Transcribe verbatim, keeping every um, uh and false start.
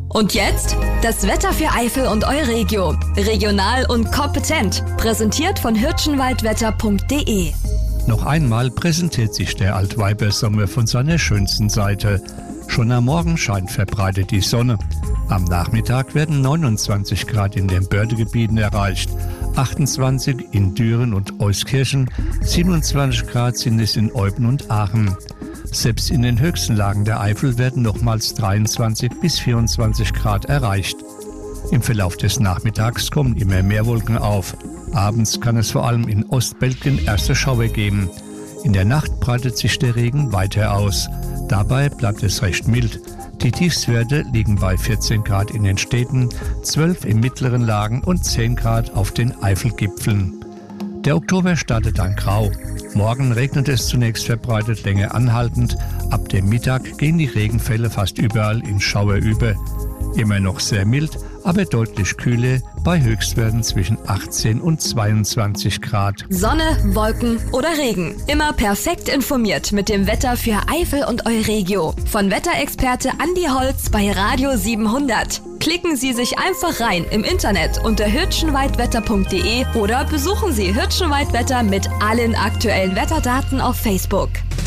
Und jetzt das Wetter für Eifel und Euregio. Regional und kompetent. Präsentiert von hirschenwaldwetter punkt de. Noch einmal präsentiert sich der Altweibersommer von seiner schönsten Seite. Schon am Morgen scheint verbreitet die Sonne. Am Nachmittag werden neunundzwanzig Grad in den Bördegebieten erreicht, achtundzwanzig in Düren und Euskirchen, siebenundzwanzig Grad sind es in Eupen und Aachen. Selbst in den höchsten Lagen der Eifel werden nochmals dreiundzwanzig bis vierundzwanzig Grad erreicht. Im Verlauf des Nachmittags kommen immer mehr Wolken auf. Abends kann es vor allem in Ostbelgien erste Schauer geben. In der Nacht breitet sich der Regen weiter aus. Dabei bleibt es recht mild. Die Tiefstwerte liegen bei vierzehn Grad in den Städten, zwölf in mittleren Lagen und zehn Grad auf den Eifelgipfeln. Der Oktober startet dann grau. Morgen regnet es zunächst verbreitet länger anhaltend. Ab dem Mittag gehen die Regenfälle fast überall in Schauer über. Immer noch sehr mild, aber deutlich kühler, bei Höchstwerten zwischen achtzehn und zweiundzwanzig Grad. Sonne, Wolken oder Regen. Immer perfekt informiert mit dem Wetter für Eifel und Euregio. Von Wetterexperte Andi Holz bei Radio siebenhundert. Klicken Sie sich einfach rein im Internet unter hirschenwaldwetter punkt de oder besuchen Sie Hirschenwaldwetter mit allen aktuellen Wetterdaten auf Facebook.